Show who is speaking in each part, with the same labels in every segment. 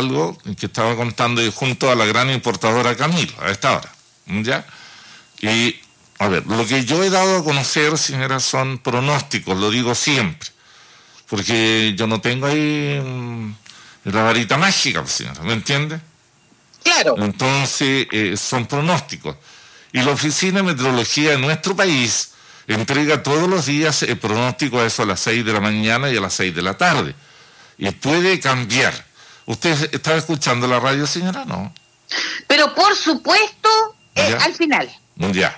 Speaker 1: algo que estaba contando junto a la gran importadora Camilo, a esta hora, ¿ya? Y, a ver, lo que yo he dado a conocer, señora, son pronósticos, lo digo siempre, porque yo no tengo ahí la varita mágica, señora, ¿me entiende?
Speaker 2: Claro.
Speaker 1: Entonces, son pronósticos. Y la Oficina de Meteorología de nuestro país entrega todos los días el pronóstico a eso a las 6 de la mañana y a las 6 de la tarde. Y puede cambiar. ¿Usted estaba escuchando la radio, señora? No.
Speaker 2: Pero por supuesto, al final.
Speaker 1: Ya.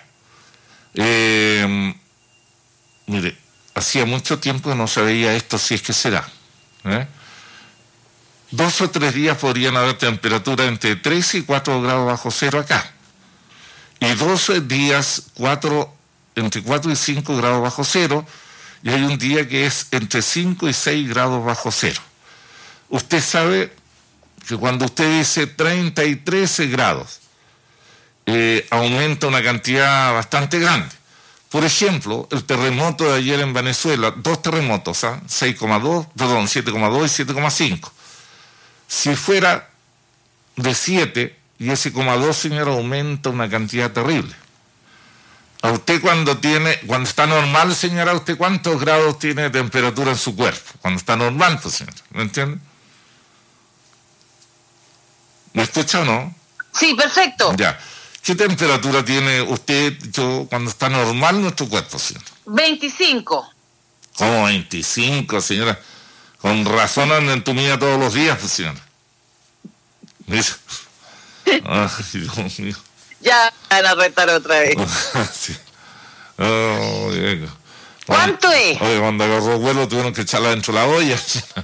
Speaker 1: Mire, hacía mucho tiempo que no se veía esto, si es que será. 2 o 3 días podrían haber temperatura entre 3 y 4 grados bajo cero acá. Y 12 días entre 4 y 5 grados bajo cero, y hay un día que es entre 5 y 6 grados bajo cero. Usted sabe que cuando usted dice 30 y 13 grados, aumenta una cantidad bastante grande. Por ejemplo, el terremoto de ayer en Venezuela, 2 terremotos, 7,2 y 7,5. Si fuera de 7, y ese 0,2, señor, aumenta una cantidad terrible. A usted cuando está normal, señora, ¿usted cuántos grados tiene de temperatura en su cuerpo? Cuando está normal, pues, señora, ¿me entiende? ¿Me escucha o no?
Speaker 2: Sí, perfecto.
Speaker 1: Ya. ¿Qué temperatura tiene usted, cuando está normal nuestro cuerpo, señora?
Speaker 2: 25.
Speaker 1: ¿Cómo 25, señora? Con razón anda entumida todos los días, pues, señora. Ay, Dios mío.
Speaker 2: Ya van a retar otra vez.
Speaker 1: Sí. Oh, Diego.
Speaker 2: ¿Cuánto es?
Speaker 1: Oye, cuando agarró vuelo tuvieron que echarla dentro de la olla.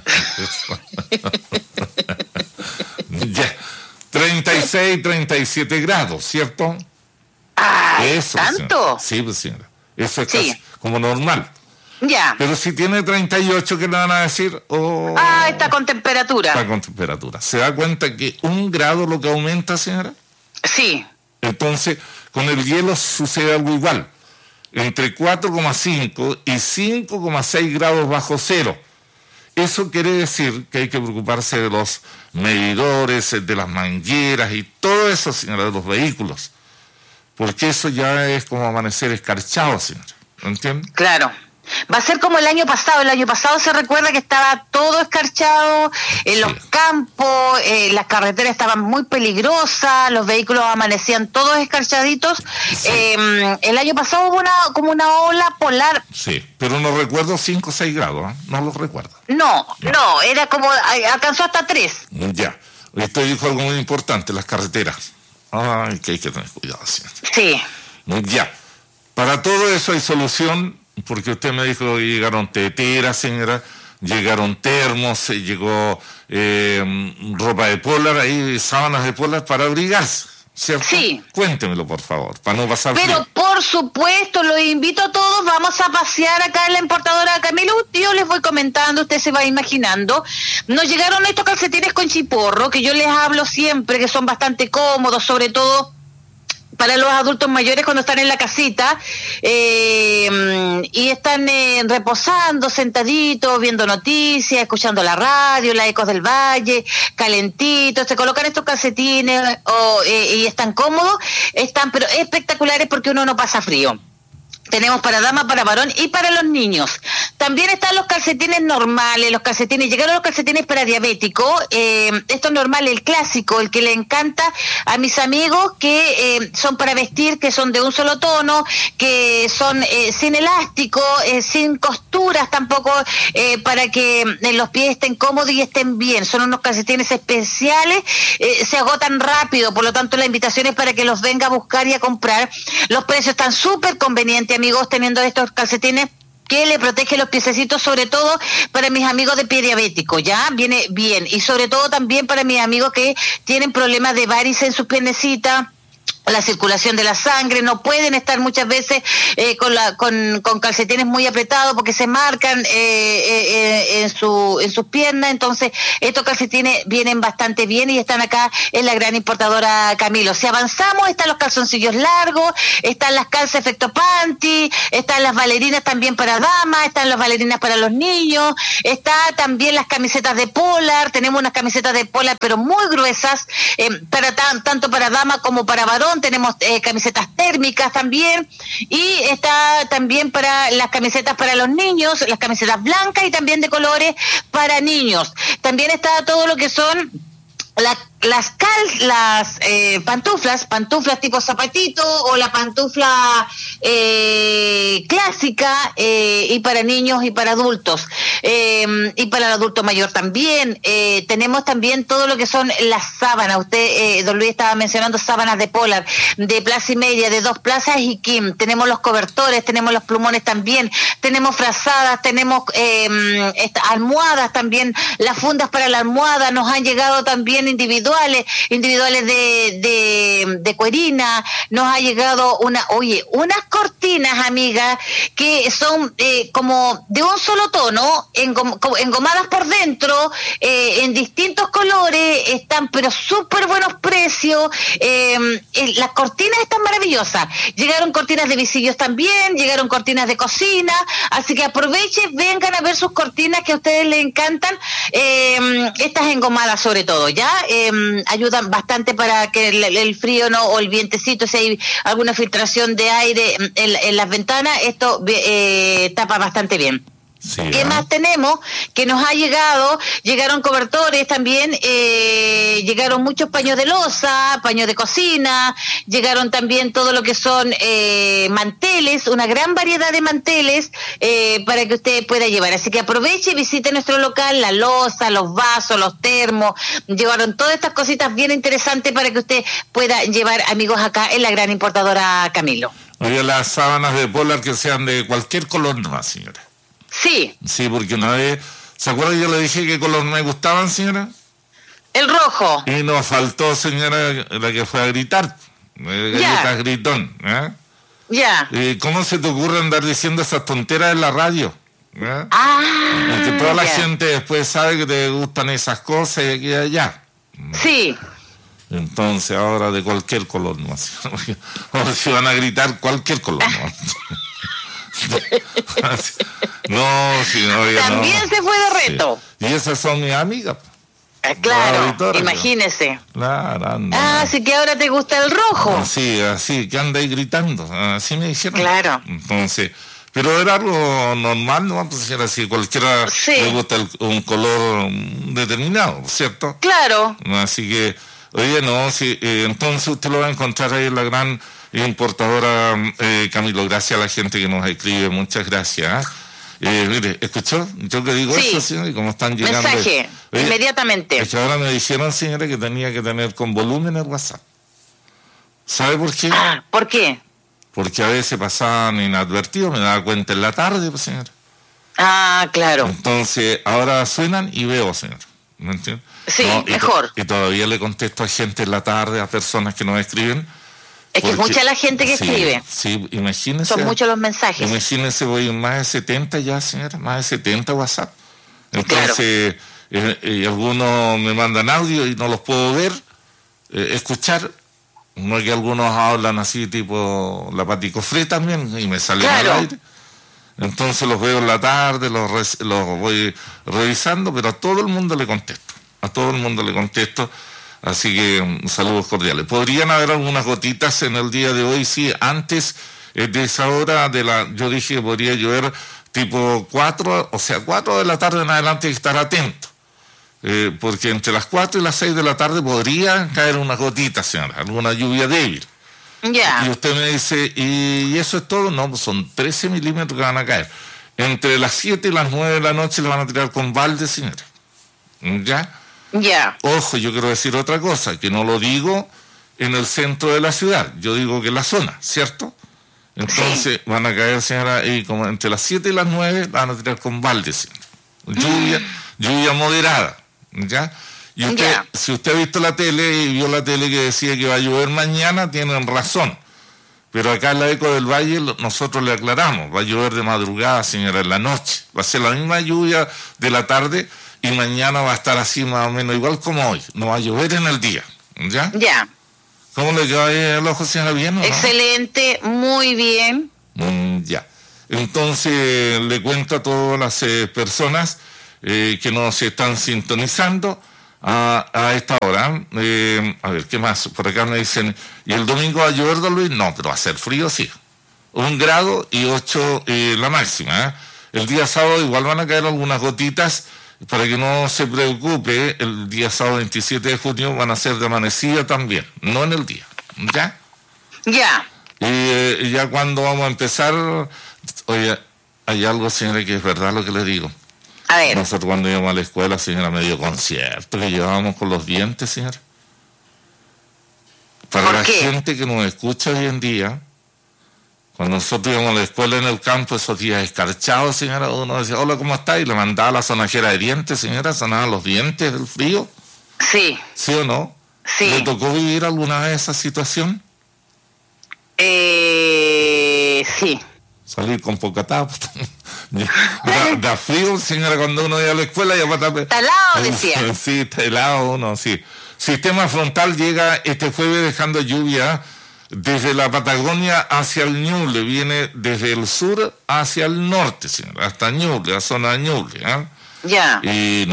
Speaker 1: Ya. 36, 37 grados, ¿cierto?
Speaker 2: Ah,
Speaker 1: eso,
Speaker 2: ¿tanto?
Speaker 1: Señora. Sí, pues, señora. Eso es casi como normal.
Speaker 2: Ya.
Speaker 1: Pero si tiene 38, ¿qué le van a decir?
Speaker 2: Está con temperatura.
Speaker 1: Está con temperatura. ¿Se da cuenta que 1 grado lo que aumenta, señora?
Speaker 2: Sí.
Speaker 1: Entonces, con el hielo sucede algo igual. Entre 4,5 y 5,6 grados bajo cero. Eso quiere decir que hay que preocuparse de los medidores, de las mangueras y todo eso, señora, de los vehículos. Porque eso ya es como amanecer escarchado, señora. ¿Entiende?
Speaker 2: Claro. Va a ser como el año pasado. El año pasado se recuerda que estaba todo escarchado, en los campos, las carreteras estaban muy peligrosas, los vehículos amanecían todos escarchaditos. Sí. El año pasado hubo como una ola polar.
Speaker 1: Sí, pero no recuerdo 5 o 6 grados, no los recuerdo.
Speaker 2: No, era como, alcanzó hasta 3.
Speaker 1: Ya, usted dijo algo muy importante, las carreteras. Ay, que hay que tener cuidado, señor.
Speaker 2: Sí.
Speaker 1: Ya, para todo eso hay solución. Porque usted me dijo que llegaron teteras, señora, llegaron termos, llegó ropa de polar, ahí sábanas de polar para abrigarse, ¿cierto?
Speaker 2: Sí.
Speaker 1: Cuéntemelo, por favor, para no pasar
Speaker 2: Pero
Speaker 1: frío.
Speaker 2: por supuesto, los invito a todos, vamos a pasear acá en la importadora Camilo, yo les voy comentando, usted se va imaginando. Nos llegaron estos calcetines con chiporro, que yo les hablo siempre, que son bastante cómodos, sobre todo para los adultos mayores cuando están en la casita y están reposando, sentaditos, viendo noticias, escuchando la radio, la Ecos del Valle, calentitos, se colocan estos calcetines y están cómodos, están pero espectaculares porque uno no pasa frío. Tenemos para dama, para varón y para los niños. También están los calcetines normales, llegaron los calcetines para diabéticos, estos normales, el clásico, el que le encanta a mis amigos, que son para vestir, que son de un solo tono, que son sin elástico, sin costuras tampoco, para que los pies estén cómodos y estén bien. Son unos calcetines especiales, se agotan rápido, por lo tanto la invitación es para que los venga a buscar y a comprar. Los precios están súper convenientes, amigos, teniendo estos calcetines que le protege los piececitos, sobre todo para mis amigos de pie diabético, ¿ya? Viene bien. Y sobre todo también para mis amigos que tienen problemas de varices en sus piernecitas, la circulación de la sangre, no pueden estar muchas veces con calcetines muy apretados porque se marcan en sus piernas. Entonces estos calcetines vienen bastante bien y están acá en la gran importadora Camilo. Si avanzamos, están los calzoncillos largos, están las calzas efecto panty, están las bailarinas también para damas, están las bailarinas para los niños, está también las camisetas de polar. Tenemos unas camisetas de polar pero muy gruesas, tanto para dama como para varón. Tenemos camisetas térmicas también, y está también para las camisetas para los niños, las camisetas blancas y también de colores para niños. También está todo lo que son las pantuflas tipo zapatito, o la pantufla clásica, y para niños y para adultos, y para el adulto mayor también. Tenemos también todo lo que son las sábanas. Usted, don Luis, estaba mencionando sábanas de polar, de plaza y media, de 2 plazas y Kim. Tenemos los cobertores, tenemos los plumones también, tenemos frazadas, tenemos almohadas también, las fundas para la almohada. Nos han llegado también individuales de cuerina. Nos ha llegado unas cortinas, amiga, que son como de un solo tono, engomadas por dentro, en distintos colores, están pero súper buenos precios. Las cortinas están maravillosas. Llegaron cortinas de visillos también, llegaron cortinas de cocina, así que aprovechen, vengan a ver sus cortinas que a ustedes les encantan, estas engomadas sobre todo, ¿ya? Ayudan bastante para que el frío o el vientecito, si hay alguna filtración de aire en las ventanas, esto tapa bastante bien. Sí, ¿qué más tenemos? Que nos ha llegaron cobertores también, llegaron muchos paños de loza, paños de cocina, llegaron también todo lo que son manteles, una gran variedad de manteles para que usted pueda llevar. Así que aproveche y visite nuestro local, la loza, los vasos, los termos, llevaron todas estas cositas bien interesantes para que usted pueda llevar, amigos, acá en la gran importadora Camilo.
Speaker 1: Oye, las sábanas de polar que sean de cualquier color nomás, señora.
Speaker 2: Sí.
Speaker 1: Sí, porque una vez, ¿se acuerda que yo le dije qué color me gustaban, señora?
Speaker 2: El rojo.
Speaker 1: Y nos faltó, señora, la que fue a gritar. Galletas gritón.
Speaker 2: Ya.
Speaker 1: ¿Cómo se te ocurre andar diciendo esas tonteras en la radio? Porque toda la gente después sabe que te gustan esas cosas y aquí y allá.
Speaker 2: Sí.
Speaker 1: Entonces ahora de cualquier color nomás. O si van a gritar cualquier color nomás. No, si no,
Speaker 2: también
Speaker 1: no.
Speaker 2: Se fue de reto.
Speaker 1: Sí. Y esas son mis amigas.
Speaker 2: Claro, imagínese.
Speaker 1: Claro,
Speaker 2: así que ahora te gusta el rojo.
Speaker 1: Así, que anda ahí gritando. Así me dijeron.
Speaker 2: Claro.
Speaker 1: Entonces, pero era algo normal, ¿no? Pues era así, cualquiera le gusta un color determinado, ¿cierto?
Speaker 2: Claro.
Speaker 1: Así que, oye, no, sí, entonces usted lo va a encontrar ahí en la gran importadora Camilo. Gracias a la gente que nos escribe, muchas gracias. Mire, ¿escuchó? Yo que digo eso, señor, y cómo están llegando.
Speaker 2: Mensaje, inmediatamente.
Speaker 1: Es que ahora me dijeron, señora, que tenía que tener con volumen el WhatsApp. ¿Sabe por qué?
Speaker 2: ¿Por qué?
Speaker 1: Porque a veces pasaban inadvertidos, me daba cuenta en la tarde, pues, señora.
Speaker 2: Claro.
Speaker 1: Entonces, ahora suenan y veo, señor. ¿Me entiende?
Speaker 2: Sí, mejor.
Speaker 1: Y todavía le contesto a gente en la tarde, a personas que nos escriben.
Speaker 2: Es que es mucha la gente que escribe.
Speaker 1: Sí, imagínense.
Speaker 2: Son muchos los mensajes.
Speaker 1: Imagínense, voy en más de 70 ya, señora, más de 70 WhatsApp. Entonces, y algunos me mandan audio y no los puedo ver, escuchar. No es que algunos hablan así, tipo la Paticofré también, y me salen al aire. Entonces los veo en la tarde, los voy revisando, pero a todo el mundo le contesto. A todo el mundo le contesto. Así que saludos cordiales. ¿Podrían haber algunas gotitas en el día de hoy? Sí, antes de esa hora yo dije que podría llover tipo 4 de la tarde en adelante, hay que estar atento. Porque entre las 4 y las 6 de la tarde podría caer unas gotitas, señora, alguna lluvia débil.
Speaker 2: Ya.
Speaker 1: Y usted me dice, ¿y eso es todo? No, pues son 13 milímetros que van a caer. Entre las 7 y las 9 de la noche le van a tirar con balde, señora. ¿Ya?
Speaker 2: Ya.
Speaker 1: Ojo, yo quiero decir otra cosa, que no lo digo en el centro de la ciudad, yo digo que en la zona, ¿cierto? Entonces van a caer, señora, y como entre las 7 y las 9 van a tirar con balde, señora. Lluvia moderada, ¿ya? Y usted, si usted ha visto la tele y vio la tele que decía que va a llover mañana, tienen razón. Pero acá en la Eco del Valle nosotros le aclaramos, va a llover de madrugada, señora, en la noche. Va a ser la misma lluvia de la tarde y mañana va a estar así más o menos igual como hoy. No va a llover en el día. ¿Ya?
Speaker 2: Ya.
Speaker 1: ¿Cómo le quedó ahí el ojo, señora? ¿Bien o no?
Speaker 2: Excelente, muy bien.
Speaker 1: Ya. Entonces le cuento a todas las personas que nos están sintonizando a esta hora. A ver, ¿qué más? Por acá me dicen, ¿y el domingo va a llover, don Luis? No, pero va a ser frío, sí. 1 grado y 8 la máxima. El día sábado igual van a caer algunas gotitas, para que no se preocupe. El día sábado 27 de junio van a ser de amanecida también, no en el día. ¿Ya?
Speaker 2: Ya.
Speaker 1: Y ya cuando vamos a empezar, oye, hay algo, señora, que es verdad lo que le digo.
Speaker 2: A ver.
Speaker 1: Nosotros cuando íbamos a la escuela, señora, me dio concierto que llevábamos con los dientes, señora. Para la gente que nos escucha hoy en día, cuando nosotros íbamos a la escuela en el campo, esos días escarchados, señora, uno decía, hola, ¿cómo está? Y le mandaba la sonajera de dientes, señora, sonaban los dientes del frío.
Speaker 2: Sí.
Speaker 1: ¿Sí o no?
Speaker 2: Sí.
Speaker 1: ¿Le tocó vivir alguna vez esa situación?
Speaker 2: Sí.
Speaker 1: Salir con poca tapa. Da frío, señora, cuando uno iba a la escuela.
Speaker 2: Está helado, decía.
Speaker 1: Sí, está helado uno, sí. Sistema frontal llega este jueves dejando lluvia desde la Patagonia hacia el Ñuble. Viene desde el sur hacia el norte, señora, hasta Ñuble, la zona de Ñuble.
Speaker 2: Ya.
Speaker 1: Y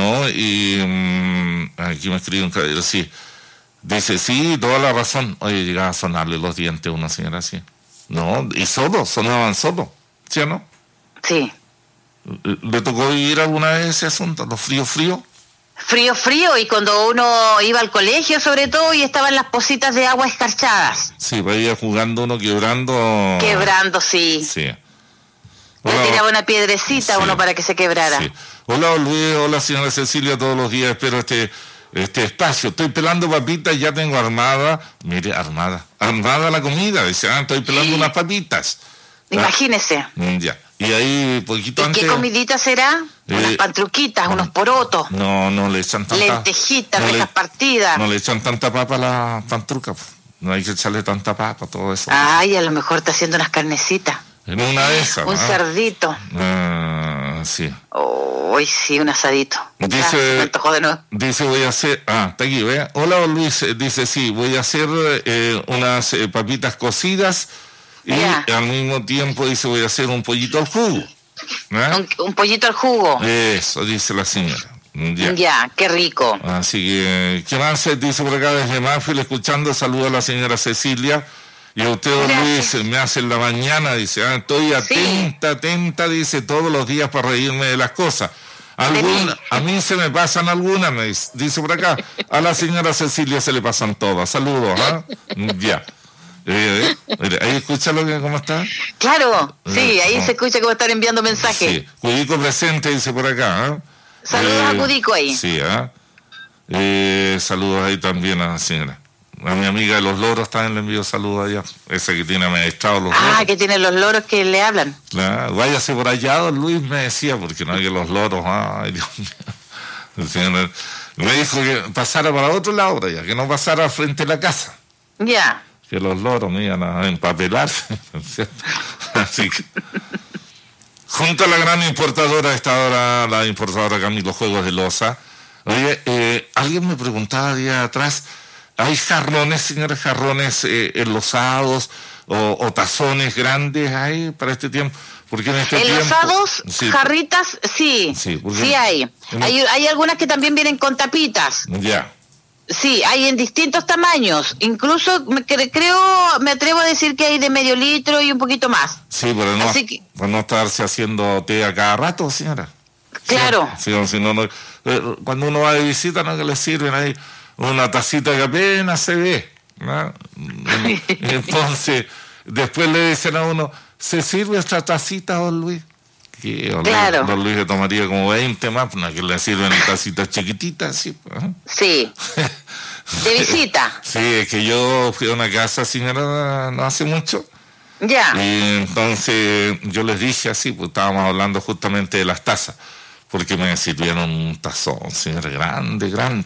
Speaker 1: aquí me escribe un caballero, sí. Dice, sí, toda la razón. Oye, llegaba a sonarle los dientes a una señora así. No, y sonaban solo, ¿sí o no?
Speaker 2: Sí.
Speaker 1: ¿Le tocó vivir alguna vez ese asunto, los fríos?
Speaker 2: Frío, y cuando uno iba al colegio sobre todo y estaban las pocitas de agua escarchadas.
Speaker 1: Sí, va a ir jugando uno quebrando.
Speaker 2: Quebrando, sí.
Speaker 1: Sí.
Speaker 2: Le tiraba una piedrecita a uno para que se quebrara.
Speaker 1: Sí. Hola Luis, hola señora Cecilia, todos los días espero este espacio. Estoy pelando papitas, ya tengo armada, mire, armada la comida, dice, estoy pelando unas papitas.
Speaker 2: Imagínese.
Speaker 1: Ya. Y ahí, poquito antes.
Speaker 2: ¿Qué comidita será? Unas pantruquitas, unos porotos.
Speaker 1: No le echan tanta.
Speaker 2: Lentejitas, rejas partidas.
Speaker 1: No le echan tanta papa a la pantruca. No hay que echarle tanta papa, todo eso.
Speaker 2: Ay, a lo mejor está haciendo unas carnecitas.
Speaker 1: En una de esas.
Speaker 2: Un cerdito.
Speaker 1: Sí.
Speaker 2: Uy, sí, un asadito.
Speaker 1: Dice,
Speaker 2: me antojó de nuevo.
Speaker 1: Dice, voy a hacer. Está aquí, vea. Hola, Luis. Dice, sí, voy a hacer unas papitas cocidas. Y al mismo tiempo dice, voy a hacer un pollito al jugo.
Speaker 2: Un pollito al jugo.
Speaker 1: Eso, dice la señora.
Speaker 2: Ya, qué rico.
Speaker 1: Así que, ¿qué más se dice por acá desde Marfil? Escuchando, saludo a la señora Cecilia. Y a usted, don Luis, me hace en la mañana, dice, estoy atenta, dice, todos los días para reírme de las cosas. A mí se me pasan algunas, me dice por acá. A la señora Cecilia se le pasan todas. Saludos, Ya. Ahí escucha cómo está.
Speaker 2: Claro, sí, ahí se escucha cómo están enviando mensajes.
Speaker 1: Sí, Cudico presente, dice por acá.
Speaker 2: Saludos a Cudico ahí.
Speaker 1: Sí, saludos ahí también a la señora. A mi amiga de los loros también le envío saludos allá. Esa que tiene administrado los loros.
Speaker 2: Que tiene los loros que le hablan.
Speaker 1: Claro, váyase por allá, don Luis me decía, porque no hay que los loros, ay Dios mío. Me dijo que pasara para otro lado, ya, que no pasara frente a la casa.
Speaker 2: Ya.
Speaker 1: Que los loros me iban a empapelarse. Así que, junto a la gran importadora, esta hora, la importadora Camilo Juegos de Loza. Oye, alguien me preguntaba días atrás, ¿hay jarrones, señores, enlosados o tazones grandes hay para este tiempo? Porque en este
Speaker 2: enlosados,
Speaker 1: tiempo,
Speaker 2: jarritas, sí hay. Hay algunas que también vienen con tapitas.
Speaker 1: Ya.
Speaker 2: Sí, hay en distintos tamaños. Incluso me atrevo a decir que hay de medio litro y un poquito más.
Speaker 1: Sí, para no estarse haciendo té a cada rato, señora.
Speaker 2: Claro.
Speaker 1: Sí, si no, cuando uno va de visita, no que le sirven ahí una tacita que apenas se ve, ¿no? Entonces, después le dicen a uno, ¿se sirve esta tacita, don Luis?
Speaker 2: Claro.
Speaker 1: Don Luis le tomaría como 20 más, ¿no? Que le sirven tacitas chiquititas, ¿sí?
Speaker 2: Sí. De visita.
Speaker 1: Sí, es que yo fui a una casa, señora, no hace mucho.
Speaker 2: Ya.
Speaker 1: Y entonces yo les dije así, pues estábamos hablando justamente de las tazas, porque me sirvieron un tazón, señora, grande.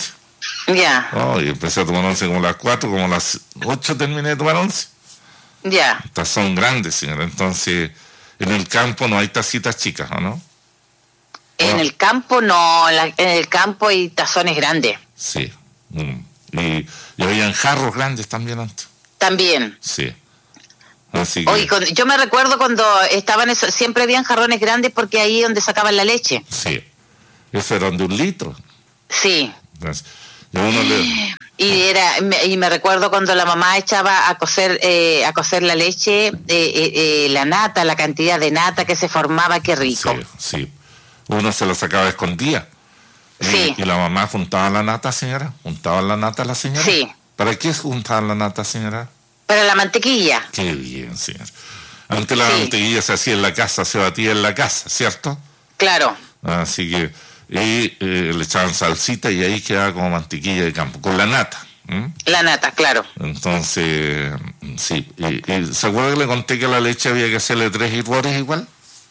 Speaker 2: Ya.
Speaker 1: Oh, y empecé a tomar once como a las 4, como a las 8 terminé de tomar once.
Speaker 2: Ya.
Speaker 1: Estas son grandes, señora. Entonces, en el campo no hay tacitas chicas, ¿o no?
Speaker 2: En el campo no, en el campo hay tazones grandes.
Speaker 1: Sí. Y habían jarros grandes también antes.
Speaker 2: También.
Speaker 1: Sí. Así que...
Speaker 2: Oye, yo me recuerdo cuando estaban siempre habían jarrones grandes porque ahí es donde sacaban la leche.
Speaker 1: Sí. Eso eran de 1 litro.
Speaker 2: Sí.
Speaker 1: Entonces, uno
Speaker 2: Y me recuerdo cuando la mamá echaba a cocer la leche, la nata, la cantidad de nata que se formaba, qué rico.
Speaker 1: Sí, sí. Uno se lo sacaba escondida.
Speaker 2: Sí.
Speaker 1: ¿Y la mamá juntaba la nata, señora? ¿Juntaba la nata la señora?
Speaker 2: Sí.
Speaker 1: ¿Para qué juntaban la nata, señora?
Speaker 2: Para la mantequilla.
Speaker 1: Qué bien, señor. Antes la
Speaker 2: Sí.
Speaker 1: mantequilla se hacía en la casa, se batía en la casa, ¿cierto?
Speaker 2: Claro.
Speaker 1: Así que le echaban salsita y ahí quedaba como mantequilla de campo, con la nata.
Speaker 2: La nata, claro.
Speaker 1: Entonces, sí. ¿Se acuerda que le conté que a la leche había que hacerle 3 hervores igual?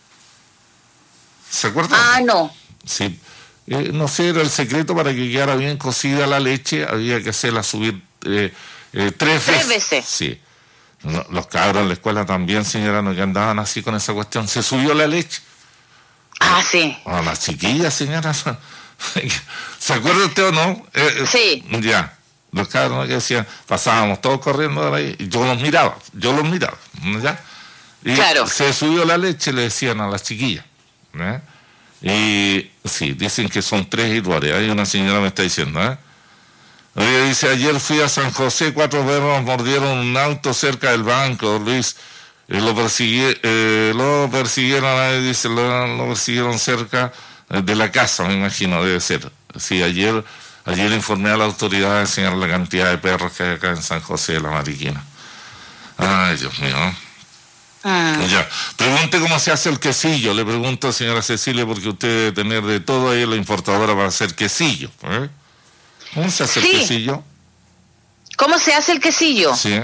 Speaker 1: ¿Se acuerda?
Speaker 2: Ah, no.
Speaker 1: Sí. No sé, era el secreto para que quedara bien cocida la leche, había que hacerla subir 3 veces.
Speaker 2: 3 veces.
Speaker 1: Sí. No, los cabros en la escuela también, señora, no que andaban así con esa cuestión. Se subió la leche.
Speaker 2: Ah, sí.
Speaker 1: A las chiquillas, señora. ¿Se acuerda usted o no?
Speaker 2: Sí.
Speaker 1: Ya. Los cabros, ¿no?, que decían, pasábamos todos corriendo de ahí, y yo los miraba. ¿Ya? Y
Speaker 2: Claro.
Speaker 1: se subió la leche, le decían a las chiquillas. ¿Eh? Y sí, dicen que son 3 hervores. Hay una señora me está diciendo, Oye, dice, ayer fui a San José, 4 perros mordieron un auto cerca del banco, Luis. Lo persiguieron, dice, lo persiguieron cerca de la casa, me imagino, debe ser. Sí, ayer informé a la autoridad, señor, la cantidad de perros que hay acá en San José de la Mariquina. Ay, Dios mío. Ya, pregunte cómo se hace el quesillo. Le pregunto, señora Cecilia, porque usted debe tener de todo ahí la importadora para hacer quesillo. ¿Cómo se hace el quesillo?
Speaker 2: ¿Cómo se hace el quesillo?
Speaker 1: Sí.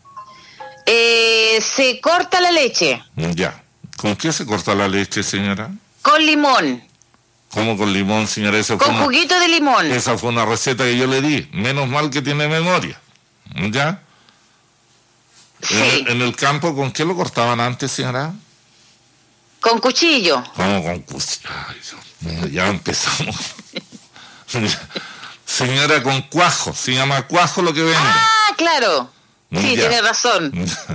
Speaker 2: Se corta la leche.
Speaker 1: Ya. ¿Con qué se corta la leche, señora?
Speaker 2: Con limón.
Speaker 1: ¿Cómo con limón, señora?
Speaker 2: Con juguito de limón.
Speaker 1: Esa fue una receta que yo le di. Menos mal que tiene memoria. ¿Ya?
Speaker 2: Sí.
Speaker 1: En el campo, ¿con qué lo cortaban antes, señora?
Speaker 2: Con cuchillo.
Speaker 1: ¿Cómo con cuchillo? Ay, Dios mío, ya empezamos. Señora, con cuajo. Se llama cuajo lo que vende.
Speaker 2: Ah, claro. Sí,
Speaker 1: Ya.
Speaker 2: tiene razón.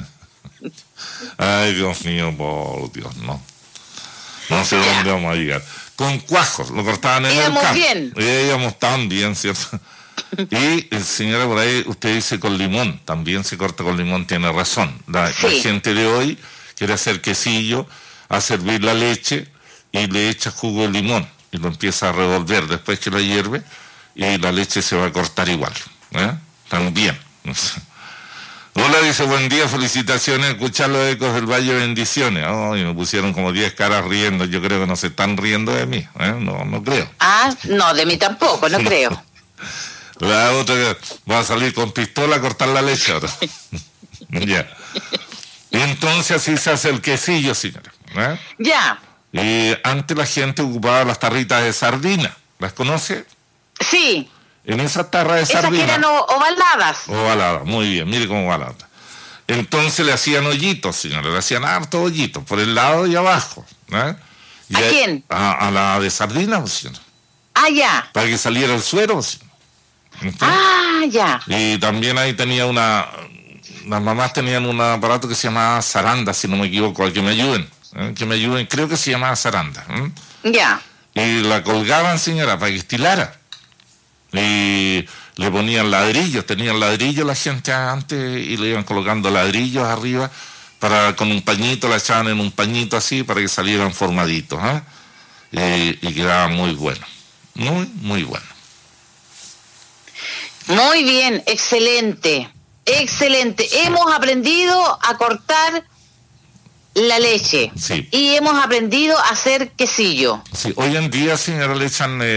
Speaker 1: Ay, Dios mío, por Dios, no. No sé dónde vamos a llegar. Con cuajos, lo cortaban en
Speaker 2: Íbamos
Speaker 1: el campo.
Speaker 2: bien.
Speaker 1: Íbamos tan bien, ¿cierto? Y, señora, por ahí usted dice con limón, también se corta con limón, tiene razón. La gente de hoy quiere hacer quesillo, a servir la leche y le echa jugo de limón y lo empieza a revolver después que la hierve y la leche se va a cortar igual. También. Hola, dice, buen día, felicitaciones, escuchar los ecos del Valle, bendiciones. Y me pusieron como 10 caras riendo, yo creo que no se están riendo de mí, no creo.
Speaker 2: Ah, no, de mí tampoco, no creo.
Speaker 1: La otra que va a salir con pistola a cortar la leche ahora. Ya. Y entonces así se hace el quesillo, señora.
Speaker 2: Ya.
Speaker 1: Y antes la gente ocupaba las tarritas de sardina, ¿las conoce?
Speaker 2: Sí.
Speaker 1: En esas tarras de
Speaker 2: Esas
Speaker 1: sardina.
Speaker 2: que eran ovaladas.
Speaker 1: Ovaladas, muy bien, mire cómo ovalada. Entonces le hacían hoyitos, señora, le hacían harto hoyitos, por el lado y abajo. Y
Speaker 2: ¿A quién?
Speaker 1: A la de sardina, señora.
Speaker 2: Ah, ya.
Speaker 1: Para que saliera el suero, señora.
Speaker 2: Ah, ya.
Speaker 1: Y también ahí tenía las mamás tenían un aparato que se llamaba zaranda, si no me equivoco, que me ayuden, creo que se llamaba zaranda.
Speaker 2: Ya.
Speaker 1: Y la colgaban, señora, para que estilara. Y le ponían ladrillos, tenían ladrillos la gente antes y le iban colocando ladrillos arriba con un pañito, la echaban en un pañito así para que salieran formaditos. Y quedaba muy bueno, muy bueno.
Speaker 2: Muy bien, excelente, excelente. Sí. Hemos aprendido a cortar la leche.
Speaker 1: Sí.
Speaker 2: Y hemos aprendido a hacer quesillo.
Speaker 1: Sí, hoy en día, señora, le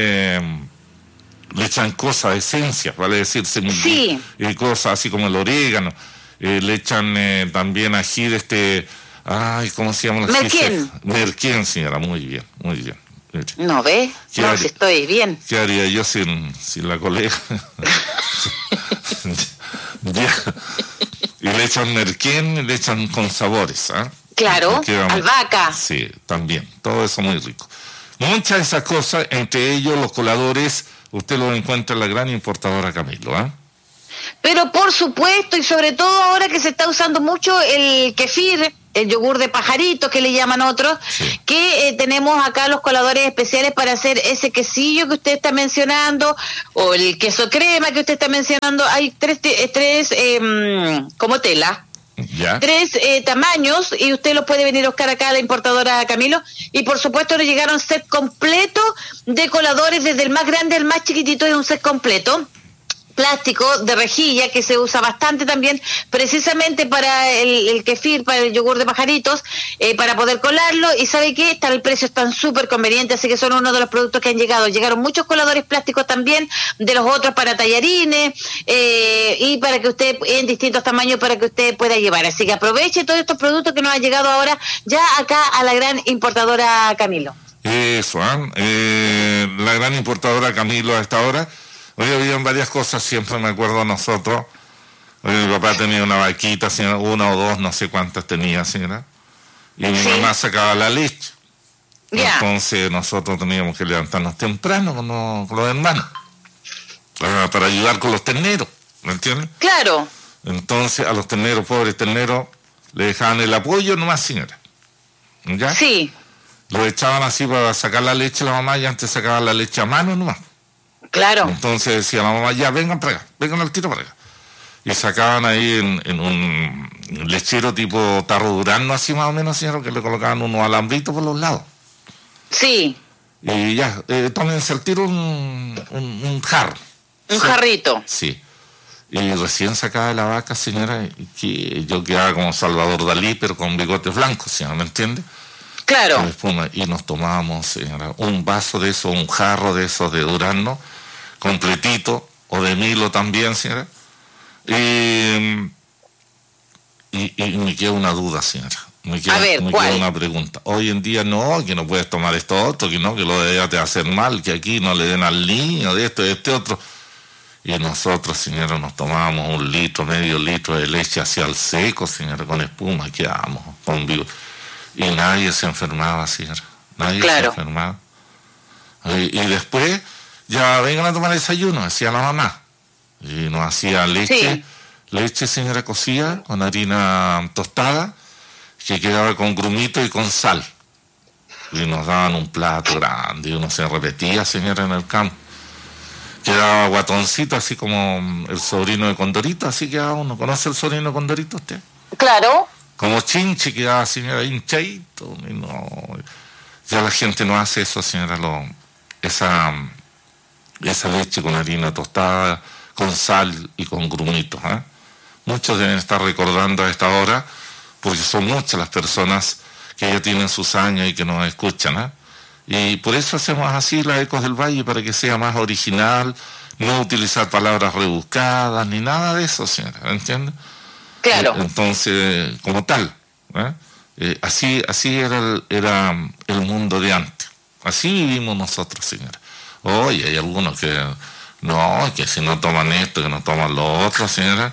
Speaker 1: echan cosas, esencias, vale decir, semillas, cosas así como el orégano. Le echan también ají de ¿cómo se llama?
Speaker 2: Merquén.
Speaker 1: Merquén, señora, muy bien, muy bien.
Speaker 2: ¿No ves? No, si estoy bien.
Speaker 1: ¿Qué haría yo sin la colega? Y le echan merquén y le echan con sabores, ¿ah?
Speaker 2: Claro, albahaca.
Speaker 1: Sí, también, todo eso muy rico. Muchas de esas cosas, entre ellos los coladores, usted los encuentra en la gran importadora Camilo, ¿ah?
Speaker 2: Pero por supuesto, y sobre todo ahora que se está usando mucho el kefir, el yogur de pajarito que le llaman otros, sí, que tenemos acá los coladores especiales para hacer ese quesillo que usted está mencionando, o el queso crema que usted está mencionando. Hay tres como tela. ¿Ya? 3 tamaños, y usted los puede venir a buscar acá a la importadora Camilo. Y por supuesto nos llegaron set completo de coladores, desde el más grande al más chiquitito, es un set completo plástico de rejilla que se usa bastante también precisamente para el kefir, para el yogur de pajaritos, para poder colarlo. Y ¿sabe qué? El precio están súper convenientes, así que son uno de los productos que han llegado. Llegaron muchos coladores plásticos también, de los otros para tallarines, y para que usted, en distintos tamaños, para que usted pueda llevar. Así que aproveche todos estos productos que nos han llegado ahora ya acá a la gran importadora Camilo.
Speaker 1: Eso, la gran importadora Camilo a esta hora. Hoy habían varias cosas, siempre me acuerdo a nosotros. Mi papá tenía una vaquita, señora, una o dos, no sé cuántas tenía, señora. Y mi mamá sacaba la leche. Yeah. Entonces nosotros teníamos que levantarnos temprano con los hermanos para ayudar con los terneros, ¿me entiendes?
Speaker 2: Claro.
Speaker 1: Entonces a los terneros, pobres terneros, le dejaban el apoyo nomás, señora. ¿Ya?
Speaker 2: Sí.
Speaker 1: Lo echaban así para sacar la leche a la mamá, y antes sacaban la leche a mano nomás.
Speaker 2: Claro.
Speaker 1: Entonces decía la mamá, ya, vengan para acá, vengan al tiro para acá. Y sacaban ahí en un lechero tipo tarro Durano, así más o menos, señor, que le colocaban unos alambritos por los lados.
Speaker 2: Sí.
Speaker 1: Y ya, tómense al tiro un jarro.
Speaker 2: Un jarrito.
Speaker 1: Sí. Y recién sacada de la vaca, señora, que yo quedaba como Salvador Dalí, pero con bigotes blancos, señora, ¿me entiende?
Speaker 2: Claro.
Speaker 1: Con espuma, y nos tomábamos, señora, un vaso de eso, un jarro de esos de Durano, completito, o de Milo también, señora. Y me queda una duda, señora. Me queda una pregunta. Hoy en día no, que no puedes tomar esto otro, que no, que lo de allá te va a hacer mal, que aquí no le den al niño, de esto, de este otro. Y nosotros, señora, nos tomábamos 1 litro, medio litro de leche hacia el seco, señora, con espuma, quedábamos con vivo. Y nadie se enfermaba, señora. Nadie se enfermaba. Y después, ya vengan a tomar desayuno, decía la mamá. Y nos hacía leche, leche, señora, cocida con harina tostada, que quedaba con grumito y con sal. Y nos daban un plato grande, y uno se repetía, señora, en el campo. Quedaba guatoncito, así como el sobrino de Condorito, así quedaba uno. ¿Conoce el sobrino de Condorito usted?
Speaker 2: Claro.
Speaker 1: Como chinche quedaba, señora, hinchadito. Y no, ya la gente no hace eso, señora, esa leche con harina tostada, con sal y con grumitos, ¿eh? Muchos deben estar recordando a esta hora, porque son muchas las personas que ya tienen sus años y que nos escuchan, ¿eh? Y por eso hacemos así las Ecos del Valle, para que sea más original, no utilizar palabras rebuscadas, ni nada de eso, señora, ¿entiende?
Speaker 2: Claro.
Speaker 1: Entonces, como tal, así era el mundo de antes. Así vivimos nosotros, señora. Oye, hay algunos que no, que si no toman esto, que no toman lo otro, señora.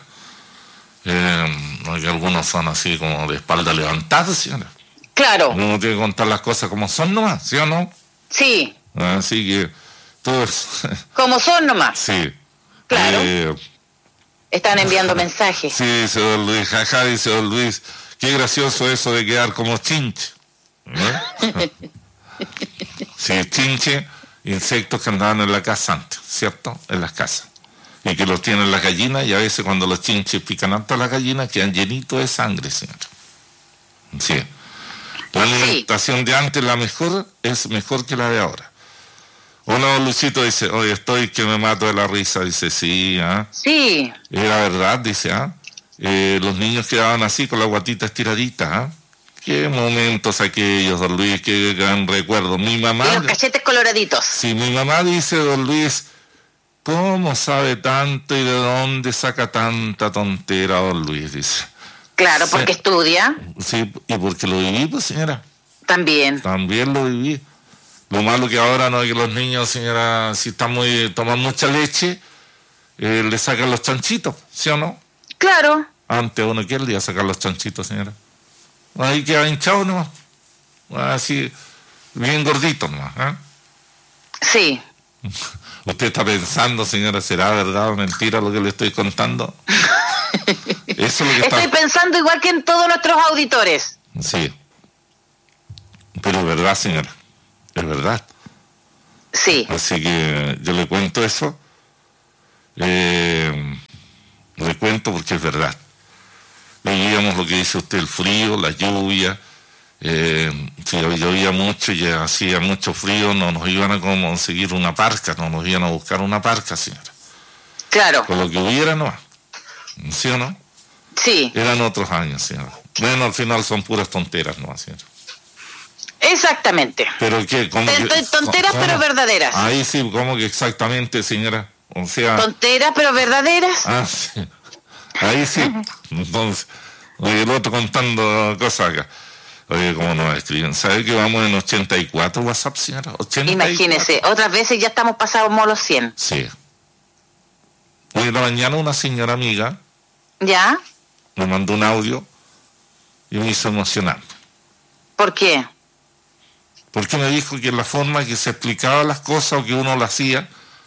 Speaker 1: Que algunos son así como de espalda levantada, señora.
Speaker 2: Claro.
Speaker 1: Uno tiene que contar las cosas como son nomás, ¿sí o no?
Speaker 2: Sí.
Speaker 1: Así que todos.
Speaker 2: Como son nomás.
Speaker 1: Sí.
Speaker 2: Claro. Están enviando mensajes.
Speaker 1: Sí, señor Luis, jaja, dice don Luis, qué gracioso eso de quedar como chinche. ¿No? Sí, chinche, insectos que andaban en la casa antes, ¿cierto? En las casas. Y que los tienen las gallinas, y a veces cuando los chinches pican tanto a las gallinas quedan llenitos de sangre, señora. Sí. La alimentación de antes, es mejor que la de ahora. Uno, Luisito, dice, oye, estoy que me mato de la risa. Dice, sí, ¿ah?
Speaker 2: Sí.
Speaker 1: Era verdad, dice, ¿ah? Los niños quedaban así con la guatita estiradita, ¿ah? Qué momentos aquellos, don Luis, qué gran recuerdo. Mi mamá...
Speaker 2: Y los cachetes coloraditos.
Speaker 1: Sí, mi mamá dice, don Luis, ¿cómo sabe tanto y de dónde saca tanta tontera, don Luis? Dice.
Speaker 2: Claro, porque estudia.
Speaker 1: Sí, y porque lo viví, pues, señora.
Speaker 2: También
Speaker 1: lo viví. Lo malo que ahora no es que los niños, señora, si toman mucha leche, le sacan los chanchitos, ¿sí o no?
Speaker 2: Claro.
Speaker 1: Antes uno, ¿quién le iba a sacar los chanchitos, señora? Ahí queda hinchado nomás. Así, bien gordito nomás. ¿Eh?
Speaker 2: Sí.
Speaker 1: ¿Usted está pensando, señora, será verdad o mentira lo que le estoy contando? Eso es lo que
Speaker 2: Estoy pensando igual que en todos nuestros auditores.
Speaker 1: Sí. Pero es verdad, señora. Es verdad.
Speaker 2: Sí.
Speaker 1: Así que yo le cuento eso. Le cuento porque es verdad. Veíamos lo que dice usted, el frío, la lluvia. Si llovía mucho y hacía mucho frío, no nos iban a conseguir una parca, no nos iban a buscar una parca, señora.
Speaker 2: Claro.
Speaker 1: Con lo que hubiera, no. ¿Sí o no?
Speaker 2: Sí.
Speaker 1: Eran otros años, señora. Bueno, al final son puras tonteras, ¿no, señora?
Speaker 2: Exactamente.
Speaker 1: ¿Pero qué?
Speaker 2: Tonteras pero verdaderas.
Speaker 1: Ahí sí, ¿cómo que exactamente, señora? O sea...
Speaker 2: Tonteras pero verdaderas.
Speaker 1: Ah, sí. Ahí sí. Entonces, oye, el otro contando cosas acá. Oye, ¿cómo nos escriben? ¿Sabe que vamos en 84 WhatsApp, señora? 84.
Speaker 2: Imagínese, otras veces ya estamos pasados los 100.
Speaker 1: Sí. Hoy en la mañana una señora amiga
Speaker 2: ¿Ya?
Speaker 1: me mandó un audio y me hizo emocionar.
Speaker 2: ¿Por qué?
Speaker 1: Porque me dijo que la forma que se explicaba las cosas o que uno las hacía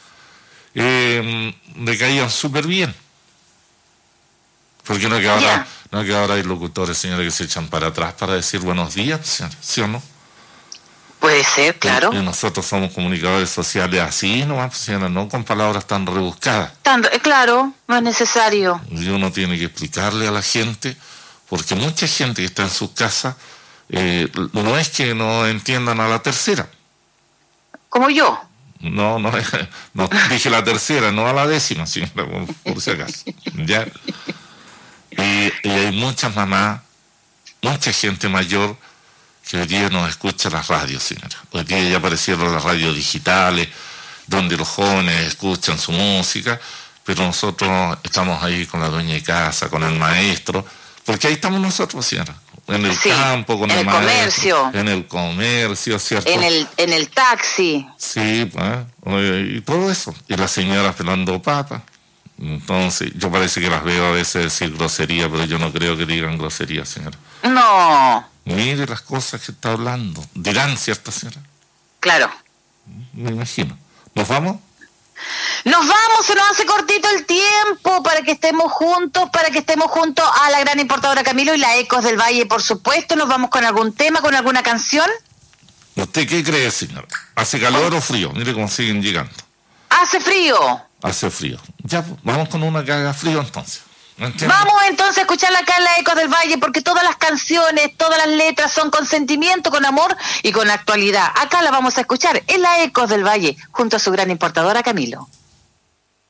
Speaker 1: le caían súper bien. Porque no que ahora hay locutores, señora, que se echan para atrás para decir buenos días, señora, ¿sí o no?
Speaker 2: Puede ser, claro.
Speaker 1: Y nosotros somos comunicadores sociales así, no, señora, no con palabras tan rebuscadas.
Speaker 2: Claro, no es necesario.
Speaker 1: Y uno tiene que explicarle a la gente, porque mucha gente que está en sus casas, no es que no entiendan a la tercera.
Speaker 2: Como yo.
Speaker 1: No dije la tercera, no a la décima, señora, por si acaso. ¿Ya? Y hay muchas mamás, mucha gente mayor que hoy día nos escucha las radios, señora. Hoy día ya aparecieron las radios digitales, donde los jóvenes escuchan su música, pero nosotros estamos ahí con la dueña de casa, con el maestro, porque ahí estamos nosotros, señora. En el campo, con el maestro, en el comercio, ¿cierto?
Speaker 2: En el taxi.
Speaker 1: Sí, pues, y todo eso. Y las señoras pelando papas. Entonces, yo parece que las veo a veces decir grosería, pero yo no creo que digan grosería, señora.
Speaker 2: No.
Speaker 1: Mire las cosas que está hablando. Dirán, ¿cierto, señora?
Speaker 2: Claro.
Speaker 1: Me imagino. ¿Nos vamos?
Speaker 2: Nos vamos, se nos hace cortito el tiempo para que estemos juntos a la gran importadora Camilo y la Ecos del Valle, por supuesto. Nos vamos con algún tema, con alguna canción.
Speaker 1: ¿Usted qué cree, señora? ¿Hace calor o frío? Mire cómo siguen llegando.
Speaker 2: Hace frío.
Speaker 1: Hace frío. Ya, vamos con una que haga frío entonces.
Speaker 2: Vamos entonces a escucharla acá en la Ecos del Valle, porque todas las canciones, todas las letras son con sentimiento, con amor y con actualidad. Acá la vamos a escuchar en la Ecos del Valle, junto a su gran importadora Camilo.